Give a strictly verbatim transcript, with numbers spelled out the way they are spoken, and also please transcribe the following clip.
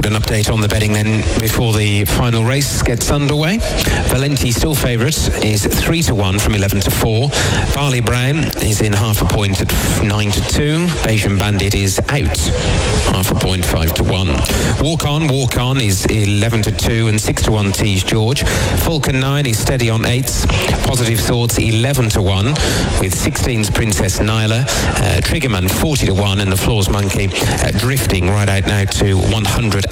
an update on the betting then before the final race gets underway. Valenti still favourite is three to one from eleven to four. Barley Brown is in half a point at nine to two. Bayesian Bandit is out half a point, five to one. Walk On, Walk On is eleven to two and six to one Tees George. Falcon nine is steady on eights. Positive Thoughts eleven to one with sixteens Princess Nyla. Uh, Triggerman forty to one and the Floors Monkey uh, drifting right out now to one hundred